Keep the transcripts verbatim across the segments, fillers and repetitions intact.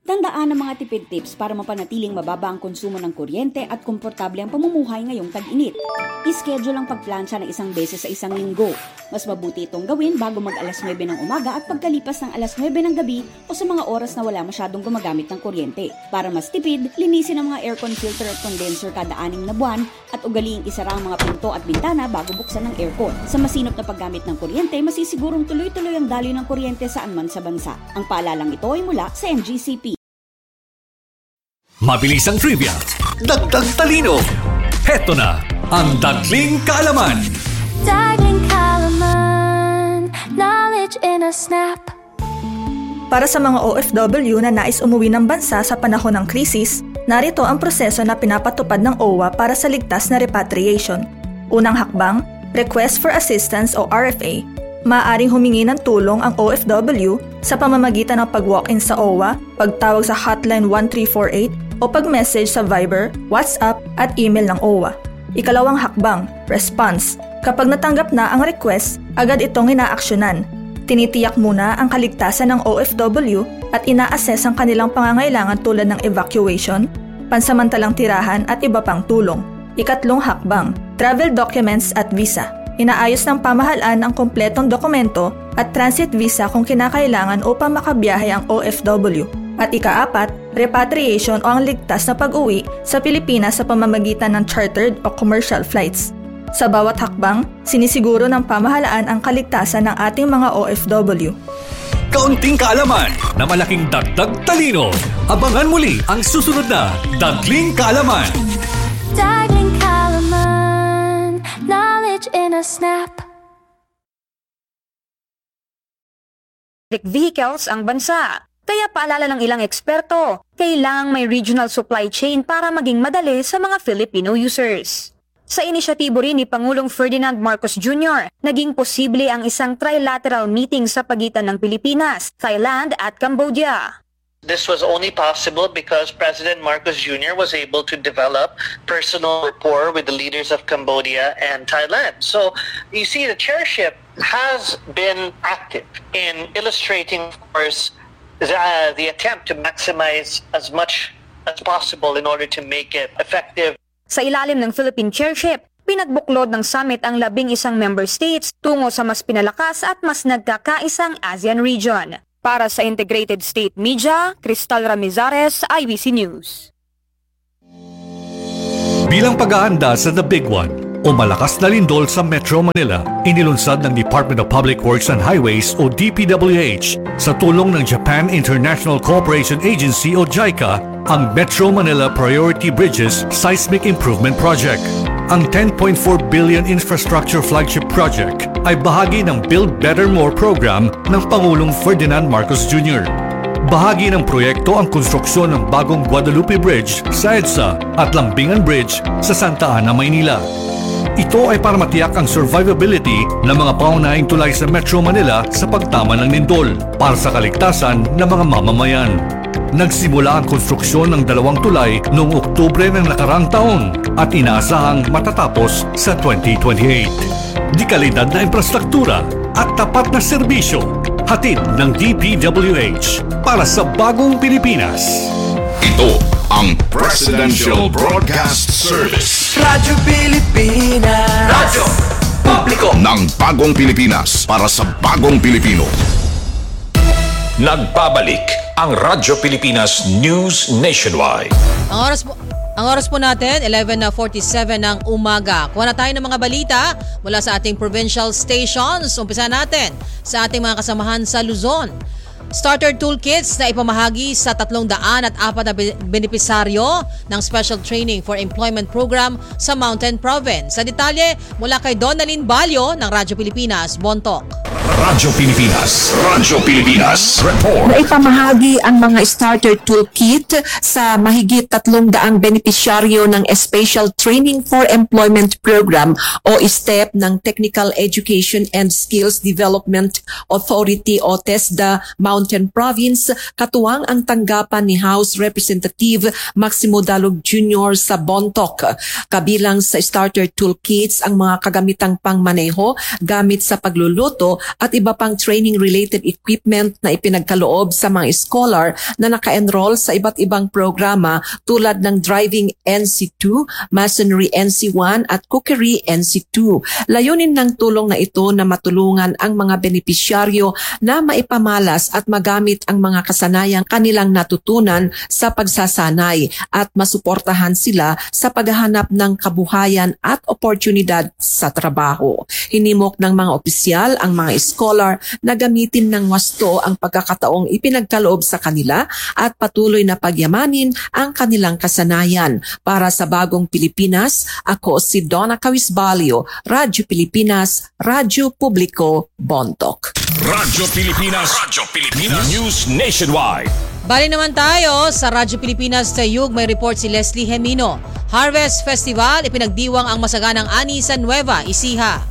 Tandaan ang mga tipid tips para mapanatiling mababa ang konsumo ng kuryente at komportable ang pamumuhay ngayong tag-init. I-schedule ang pagplansya ng isang beses sa isang linggo. Mas mabuti itong gawin bago mag alas nuwebe ng umaga at pagkalipas ng alas nuwebe ng gabi o sa mga oras na wala masyadong gumagamit ng kuryente. Para mas tipid, linisin ang mga aircon filter at condenser kada anim na buwan at ugaliing isara ang mga pinto at bintana bago buksan ng aircon. Sa masinop na paggamit ng kuryente, masisigurong tuloy-tuloy ang daloy ng kuryente saan man sa bansa. Ang paalalang ito ay mula sa M G C P. Mabilis ang trivia, dagdag talino. Heto na ang Dagling Kaalaman. Dagling Kaalaman, knowledge in a snap. Para sa mga O F W na nais umuwi ng bansa sa panahon ng krisis, narito ang proseso na pinapatupad ng O W A para sa ligtas na repatriation. Unang hakbang, Request for Assistance o R F A. Maaaring humingi ng tulong ang O F W sa pamamagitan ng pag-walk-in sa O W A, pagtawag sa hotline one three four eight o pag-message sa Viber, WhatsApp at email ng O W A. Ikalawang hakbang, Response. Kapag natanggap na ang request, agad itong inaaksyonan. Tinitiyak muna ang kaligtasan ng O F W at ina-assess ang kanilang pangangailangan tulad ng evacuation, pansamantalang tirahan at iba pang tulong. Ikatlong hakbang, Travel Documents at Visa. Inaayos ng pamahalaan ang kompletong dokumento at transit visa kung kinakailangan upang makabiyahe ang O F W. At ikaapat, repatriation o ang ligtas na pag-uwi sa Pilipinas sa pamamagitan ng chartered o commercial flights. Sa bawat hakbang, sinisiguro ng pamahalaan ang kaligtasan ng ating mga O F W. Kaunting kaalaman na malaking dagdag talino. Abangan muli ang susunod na Dagling Kaalaman. Dagling Kaalaman, knowledge in a snap. Electric vehicles ang bansa. Kaya paalala ng ilang eksperto, kailangang may regional supply chain para maging madali sa mga Filipino users. Sa inisyatibo rin ni Pangulong Ferdinand Marcos Junior, naging posible ang isang trilateral meeting sa pagitan ng Pilipinas, Thailand at Cambodia. This was only possible because President Marcos Junior was able to develop personal rapport with the leaders of Cambodia and Thailand. So you see, the chairship has been active in illustrating, of course, the, uh, the attempt to maximize as much as possible in order to make it effective. Sa ilalim ng Philippine chairship, pinagbuklod ng summit ang labing isang member states tungo sa mas pinalakas at mas nagkakaisang ASEAN region. Para sa Integrated State Media, Cristal Ramizares, I B C News. Bilang pag-aanda sa The Big One o malakas na lindol sa Metro Manila, inilunsad ng Department of Public Works and Highways o D P W H sa tulong ng Japan International Cooperation Agency o JICA ang Metro Manila Priority Bridges Seismic Improvement Project. Ang ten point four billion infrastructure flagship project ay bahagi ng Build Better More program ng Pangulong Ferdinand Marcos Junior Bahagi ng proyekto ang konstruksyon ng bagong Guadalupe Bridge sa EDSA at Lambingan Bridge sa Santa Ana, Maynila. Ito ay para matiyak ang survivability ng mga pangunahing tulay sa Metro Manila sa pagtama ng lindol para sa kaligtasan ng mga mamamayan. Nagsimula ang konstruksyon ng dalawang tulay noong Oktubre ng nakarang taon at inaasahang matatapos sa twenty twenty-eight. Di kalidad na infrastruktura at tapat na serbisyo, hatid ng D P W H para sa bagong Pilipinas. Ito ang Presidential Broadcast Service. Radyo Pilipinas. Radyo Publiko ng bagong Pilipinas para sa bagong Pilipino. Nagbabalik ang Radyo Pilipinas News Nationwide. Ang oras po, ang oras po natin, eleven forty-seven ng umaga. Kuha na tayo ng mga balita mula sa ating provincial stations. Umpisa natin sa ating mga kasamahan sa Luzon. Starter toolkits na ipamahagi sa tatlong daan at apat na benepisaryo ng Special Training for Employment Program sa Mountain Province. Sa detalye, mula kay Donalyn Balyo ng Radyo Pilipinas, Bontoc. Radyo Pilipinas, Radyo Pilipinas, report. Naipamahagi ang mga starter toolkit sa mahigit tatlong daang benepisyaryo ng Special Training for Employment Program o S T E P ng Technical Education and Skills Development Authority o TESDA Mountain Mountain Province, katuwang ang tanggapan ni House Representative Maximo Dalog Junior sa Bontoc. Kabilang sa starter toolkits ang mga kagamitang pangmaneho, gamit sa pagluluto at iba pang training-related equipment na ipinagkaloob sa mga scholar na naka-enroll sa iba't ibang programa tulad ng Driving N C two, Masonry N C one at Cookery N C two. Layunin ng tulong na ito na matulungan ang mga benepisyaryo na maipamalas at magamit ang mga kasanayang kanilang natutunan sa pagsasanay at masuportahan sila sa paghahanap ng kabuhayan at oportunidad sa trabaho. Hinimok ng mga opisyal ang mga scholar na gamitin ng wasto ang pagkakataong ipinagkaloob sa kanila at patuloy na pagyamanin ang kanilang kasanayan. Para sa Bagong Pilipinas, ako si Donna Cawisbalio, Radyo Pilipinas, Radyo Publiko, Bontoc. Radyo Pilipinas, Radyo Pilipinas, News Nationwide. Bali naman tayo sa Radyo Pilipinas Tayug, may report si Leslie Hemino. Harvest Festival, ipinagdiwang ang masaganang ani sa Nueva Ecija.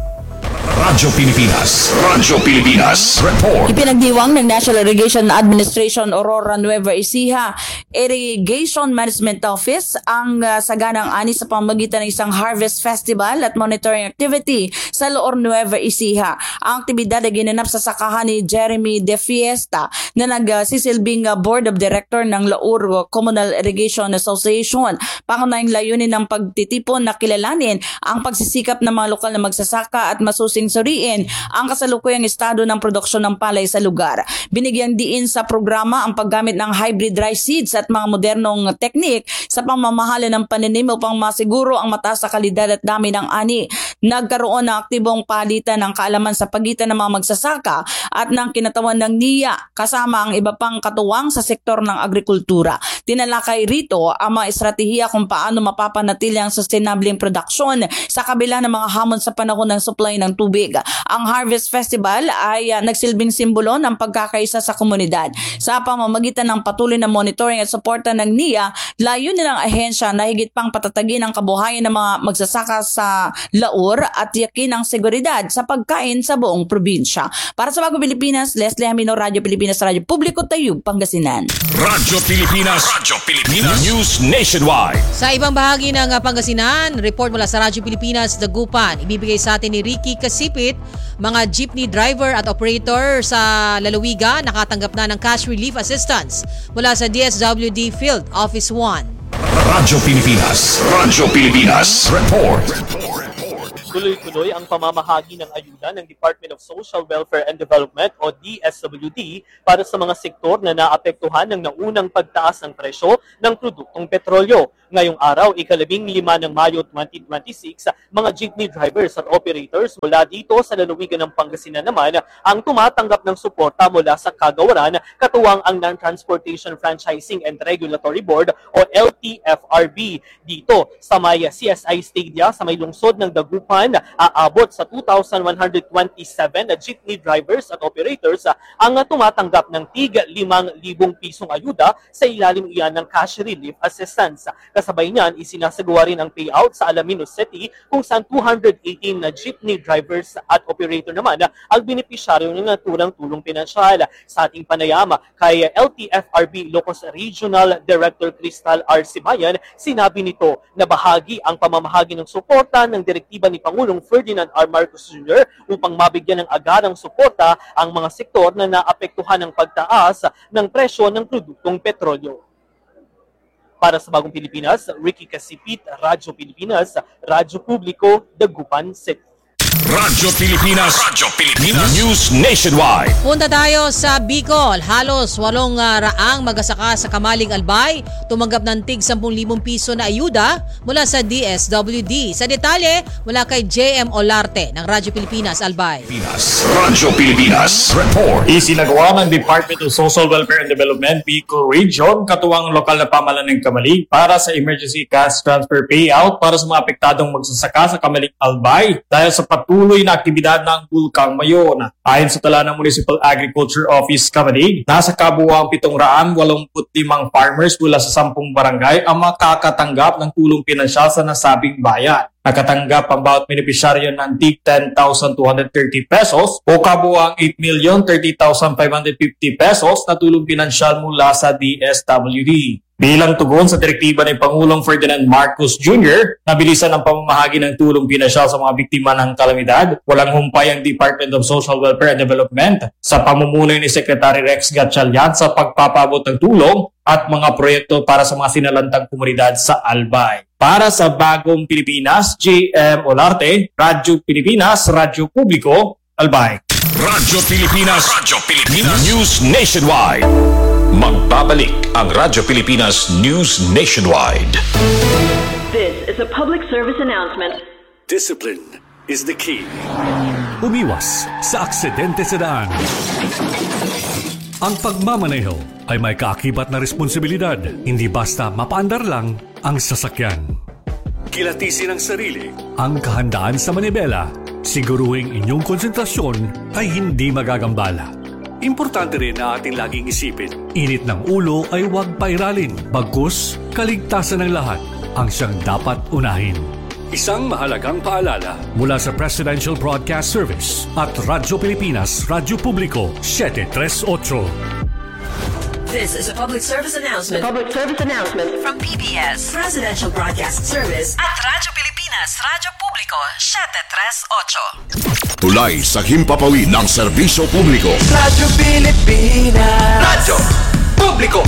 Radyo Pilipinas, Radyo Pilipinas, report. Ipinagdiwang ng National Irrigation Administration Aurora Nueva Ecija Irrigation Management Office ang uh, saganang ani sa pamamagitan ng isang Harvest Festival at monitoring activity sa Loor Nueva Ecija. Ang aktibidad ay ginanap sa sakahan ni Jeremy De Fiesta na nagsisilbing uh, Board of Director ng Loor Communal Irrigation Association. Pangunahing layunin ng pagtitipon na kilalanin ang pagsisikap ng mga lokal na magsasaka at masusing suriin ang kasalukuyang estado ng produksyon ng palay sa lugar. Binigyang diin sa programa ang paggamit ng hybrid rice seeds at mga modernong teknik sa pamamahala ng pananim upang masiguro ang mataas na kalidad at dami ng ani. Nagkaroon ng aktibong palitan ng kaalaman sa pagitan ng mga magsasaka at ng kinatawan ng N I A kasama ang iba pang katuwang sa sektor ng agrikultura. Tinalakay rito ang mga estratehiya kung paano mapapanatili ang sustainable produksyon sa kabila ng mga hamon sa panahon ng supply ng tubig. Ang Harvest Festival ay uh, nagsilbing simbolo ng pagkakaisa sa komunidad. Sa pamamagitan ng patuloy na monitoring at suporta ng N I A, layunin ng ahensya na higit pang patatagin ang kabuhayan ng mga magsasaka sa Laur at yakin ang seguridad sa pagkain sa buong probinsya. Para sa Bagong Pilipinas, Leslie Hemino, Radyo Pilipinas, Radyo Publiko, Tayug, Pangasinan. Radyo Pilipinas, Radyo Pilipinas, News Nationwide. Sa ibang bahagi ng uh, Pangasinan, report mula sa Radyo Pilipinas, Dagupan, ibibigay sa atin ni Ricky Kasipit. Mga jeepney driver at operator sa Lalawiga nakatanggap na ng cash relief assistance mula sa D S W D Field Office one. Radyo Pilipinas, Radyo Pilipinas, report. Tuloy-tuloy ang pamamahagi ng ayuda ng Department of Social Welfare and Development o D S W D para sa mga sektor na naapektuhan ng naunang pagtaas ng presyo ng produktong petrolyo. Ngayong araw, ikalabing lima ng Mayo twenty twenty-six, mga jeepney drivers at operators mula dito sa lalawigan ng Pangasinan naman ang tumatanggap ng suporta mula sa kagawaran katuwang ang Non-Transportation Franchising and Regulatory Board o L T F R B. Dito sa may C S I Stadia sa may lungsod ng Dagupan, aabot sa two thousand one hundred twenty-seven na jeepney drivers at operators ang tumatanggap ng tig limang libong pisong ayuda sa ilalim iyan ng cash relief assistance. Kasabay niyan, isinasagawa rin ang payout sa Alaminos City kung saan two hundred eighteen na jeepney drivers at operator naman ang benepisyaryo ng naturang tulong pinansyal. Sa ating panayama kay L T F R B Ilocos Regional Director Crystal R. Sibayan, sinabi nito na bahagi ang pamamahagi ng suporta ng direktiba ni Pangulong Ferdinand R. Marcos Junior upang mabigyan ng agarang suporta ang mga sektor na naapektuhan ng pagtaas ng presyo ng produktong petrolyo. Para sa Bagong Pilipinas, Ricky Kasipit, Radyo Pilipinas, Radyo Publiko, Dagupan City. Radyo Pilipinas, Radyo Pilipinas, News Nationwide. Punta tayo sa Bicol. Halos walong uh, raang magsasaka sa Kamaling Albay tumanggap ng tig ten thousand piso na ayuda mula sa D S W D. Sa detalye, mula kay J M Olarte ng Radyo Pilipinas Albay. Radyo Pilipinas report. Isinagawa ng Department of Social Welfare and Development Bicol Region katuwang lokal na pamahalaan ng Kamalig para sa emergency cash transfer payout para sa mga apektadong magsasaka sa Kamaling Albay dahil sa patuloy patuloy na aktibidad ng Bulkang Mayon. Ayon sa tala ng Municipal Agriculture Office Kamalig, nasa kabuuang pitong raan walongput limang farmers mula sa sampung barangay ang makakatanggap ng tulong pinansyal sa nasabing bayan. Nakatanggap ang bawat benepisyaryo ng tig ten thousand two hundred thirty pesos o kabuuang eight million thirty thousand five hundred fifty pesos na tulong pinansyal mula sa D S W D. Bilang tugon sa direktiba ni Pangulong Ferdinand Marcos Junior, nabilisan ang pamamahagi ng tulong pinansyal sa mga biktima ng kalamidad. Walang humpay ang Department of Social Welfare and Development sa pamumuno ni Secretary Rex Gatchalian sa pagpapabot ng tulong at mga proyekto para sa mga sinalantang komunidad sa Albay. Para sa Bagong Pilipinas, J M Olarte, Radyo Pilipinas, Radyo Publiko, Albay. Radyo Pilipinas, Radyo Pilipinas News Nationwide. Magbabalik ang Radyo Pilipinas News Nationwide. This is a public service announcement. Discipline is the key. Umiwas sa aksidente sa daan. Ang pagmamaneho ay may kaakibat na responsibilidad. Hindi basta mapaandar lang ang sasakyan. Kilatisin ang sarili, ang kahandaan sa manibela. Siguruhing inyong konsentrasyon ay hindi magagambala. Importante rin na ating laging isipin, init ng ulo ay huwag pairalin. Bagkus, kaligtasan ng lahat ang siyang dapat unahin. Isang mahalagang paalala mula sa Presidential Broadcast Service at Radyo Pilipinas, Radyo Publiko, seven three eight. This is a public service announcement. A public service announcement From P B S Presidential Broadcast Service at Radyo Pilipinas, Radyo Publiko, seven three eight. Tulay sa himpapawid ng serbisyo publiko. Radyo Pilipinas, Radyo Publiko.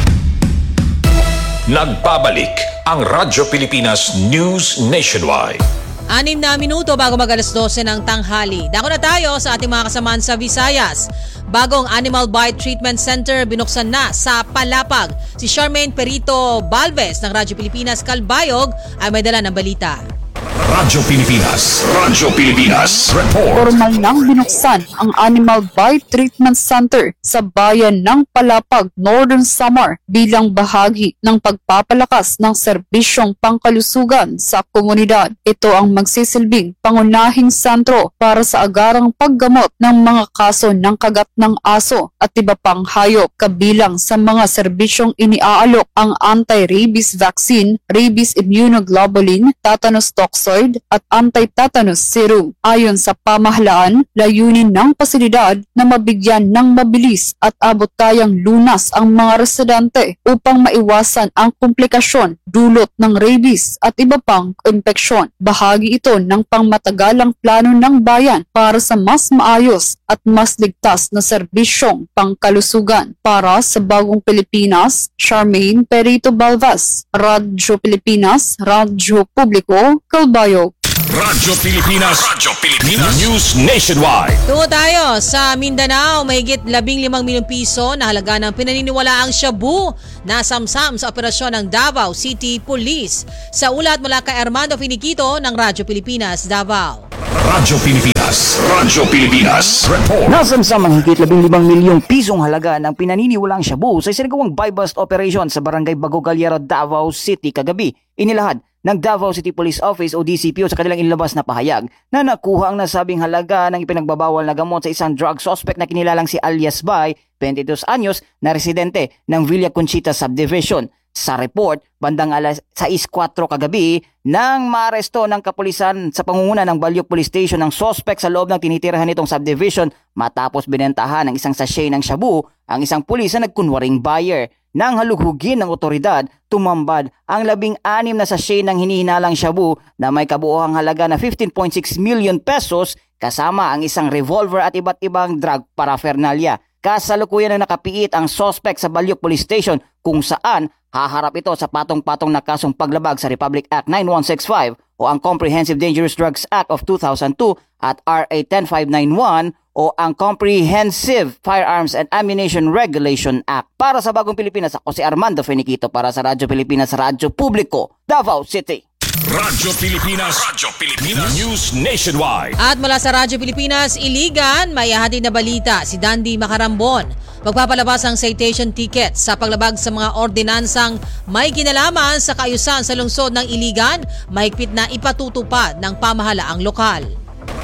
Nagbabalik ang Radyo Pilipinas News Nationwide. Anim na minuto bago mag alas dose ng tanghali. Dako na tayo sa ating mga kasamaan sa Visayas. Bagong Animal Bite Treatment Center binuksan na sa Palapag. Si Charmaine Perito Balves ng Radyo Pilipinas Kalbayog ay may dala ng balita. Radyo Pilipinas, Radyo Pilipinas Report. Formal nang binuksan ang Animal Bite Treatment Center sa bayan ng Palapag, Northern Samar bilang bahagi ng pagpapalakas ng serbisyong pangkalusugan sa komunidad. Ito ang magsisilbing pangunahing sentro para sa agarang paggamot ng mga kaso ng kagat ng aso at iba pang hayop. Kabilang sa mga serbisyong iniaalok ang anti-rabies vaccine, rabies immunoglobulin, tetanus toxoid at anti-tetanus serum. Ayon sa pamahalaan, layunin ng pasilidad na mabigyan ng mabilis at abot-kayang lunas ang mga residente upang maiwasan ang komplikasyon dulot ng rabies at iba pang impeksyon. Bahagi ito ng pangmatagalang plano ng bayan para sa mas maayos at mas ligtas na serbisyong pangkalusugan. Para sa Bagong Pilipinas, Charmaine Perito Balves, Radyo Pilipinas, Radyo Publiko, Kalbayog. Radyo Pilipinas, Radyo Pilipinas News Nationwide. Tungo tayo sa Mindanao, mahigit labing limang milyong piso na halaga ng pinaniniwalaang shabu na samsam sa operasyon ng Davao City Police. Sa ulat mula kay Armando Finiquito ng Radyo Pilipinas, Davao. Radyo Pilipinas, Radyo Pilipinas Report. Nasamsam ang higit labing limang milyong pisong halaga ng pinaniniwalaang shabu sa isinagawang buy-bust operation sa Barangay Bagogaliero, Davao City kagabi. Inilahad ng Davao City Police Office o D C P O sa kanilang inilabas na pahayag na nakuha ang nasabing halaga ng ipinagbabawal na gamot sa isang drug suspect na kinilalang si alias Bay, twenty-two anyos, na residente ng Villa Conchita Subdivision. Sa report, bandang alas sais kwatro kagabi, nang maaresto ng kapulisan sa pangunguna ng Balyok Police Station ng suspect sa loob ng tinitirahan nitong subdivision matapos binentahan ng isang sachet ng shabu ang isang pulis na nagkunwaring buyer. Nang halughugin ng otoridad, tumambad ang labing anim na sachet ng hinihinalang shabu na may kabuohang halaga na fifteen point six million pesos kasama ang isang revolver at iba't ibang drug paraphernalia. Kasalukuyan na nakapiit ang suspect sa Balyok Police Station kung saan haharap ito sa patong-patong na kasong paglabag sa Republic Act ninety-one sixty-five o ang Comprehensive Dangerous Drugs Act of two thousand two at R A ten five ninety-one o ang Comprehensive Firearms and Ammunition Regulation Act. Para sa Bagong Pilipinas, ako si Armando Finiquito para sa Radyo Pilipinas, Radyo Publiko, Davao City. Radyo Pilipinas, Radyo Pilipinas News Nationwide. At mula sa Radyo Pilipinas, Iligan, may hatid na balita si Dandy Macarambon. Magpapalabas ang citation ticket sa paglabag sa mga ordinansang may kinalaman sa kaayusan sa lungsod ng Iligan, mahigpit na ipatutupad ng pamahalaang lokal.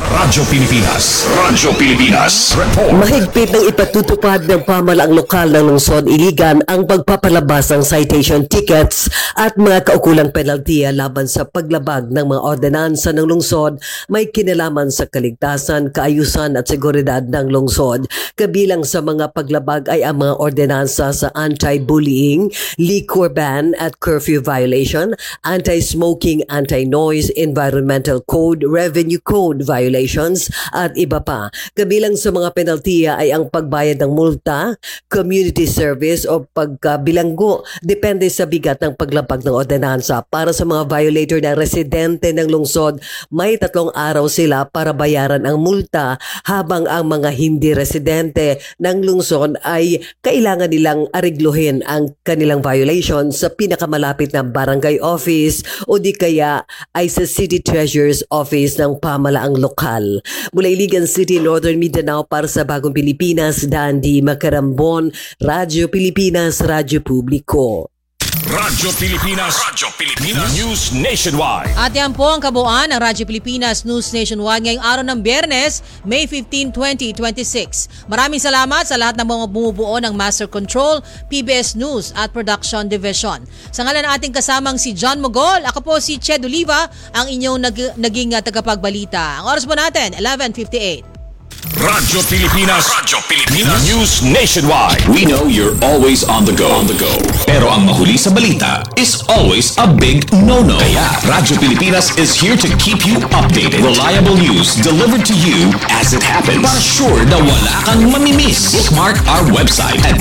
Radyo Pilipinas. Radyo Pilipinas. Report. Mahigpit ng ipatutupad ng pamalaang lokal ng lungsod Iligan ang pagpapalabas ng citation tickets at mga kaukulang penaltiya laban sa paglabag ng mga ordenansa ng lungsod may kinalaman sa kaligtasan, kaayusan at seguridad ng lungsod. Kabilang sa mga paglabag ay ang mga ordenansa sa anti-bullying, liquor ban at curfew violation, anti-smoking, anti-noise, environmental code, revenue code violation at iba pa. Kabilang sa mga penaltiya ay ang pagbayad ng multa, community service o pagkabilanggo depende sa bigat ng paglabag ng ordenansa. Para sa mga violator na residente ng lungsod, may tatlong araw sila para bayaran ang multa, habang ang mga hindi residente ng lungsod ay kailangan nilang arigluhin ang kanilang violation sa pinakamalapit na barangay office o di kaya ay sa city treasurer's office ng pamalaang lokal. Mula Iligan City, Northern Mindanao, para sa Bagong Pilipinas, Dandy Macarambon, Radyo Pilipinas, Radyo Publiko. Radyo Pilipinas. Radyo Pilipinas. News Nationwide. At yan po ang kabuuan ng Radyo Pilipinas News Nationwide ngayong araw ng Biyernes, May fifteenth, twenty twenty-six. Maraming salamat sa lahat ng mga bumubuo ng Master Control, P B S News at Production Division. Sa ngalan ng ating kasamang si John Mogol, ako po si Ched Oliva, ang inyong nag- naging uh, tagapagbalita. Ang oras po natin, eleven fifty-eight. Radyo Pilipinas. Radyo Pilipinas. News Nationwide. We know you're always on the go. On the go. Pero ang mahuli sa balita is always a big no-no. Kaya Radyo Pilipinas is here to keep you updated. Reliable news delivered to you as it happens. Para sure na wala kang mamimiss. Bookmark our website at